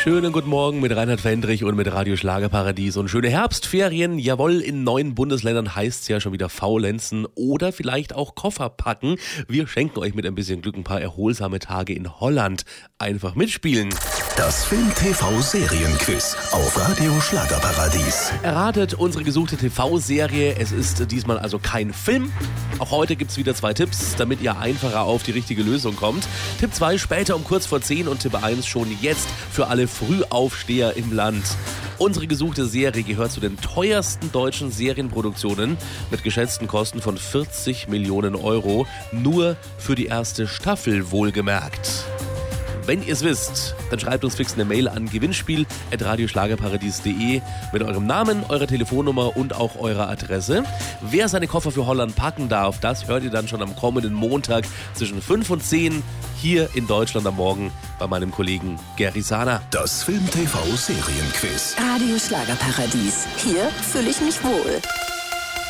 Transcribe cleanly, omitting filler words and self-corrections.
Schönen guten Morgen mit Reinhard Fendrich und mit Radio Schlagerparadies und schöne Herbstferien. Jawohl, in 9 Bundesländern heißt es ja schon wieder faulenzen oder vielleicht auch Koffer packen. Wir schenken euch mit ein bisschen Glück ein paar erholsame Tage in Holland. Einfach mitspielen. Das Film-TV-Serienquiz auf Radio Schlagerparadies. Erratet unsere gesuchte TV-Serie. Es ist diesmal also kein Film. Auch heute gibt es wieder 2 Tipps, damit ihr einfacher auf die richtige Lösung kommt. Tipp 2 später um kurz vor 10 und Tipp 1 schon jetzt für alle Frühaufsteher im Land. Unsere gesuchte Serie gehört zu den teuersten deutschen Serienproduktionen mit geschätzten Kosten von 40 Millionen Euro. Nur für die erste Staffel wohlgemerkt. Wenn ihr es wisst, dann schreibt uns fix eine Mail an gewinnspiel@radioschlagerparadies.de mit eurem Namen, eurer Telefonnummer und auch eurer Adresse. Wer seine Koffer für Holland packen darf, das hört ihr dann schon am kommenden Montag zwischen 5 und 10 hier in Deutschland am Morgen bei meinem Kollegen Gary Sana. Das Film-TV-Serienquiz. Radio Schlagerparadies. Hier fühle ich mich wohl.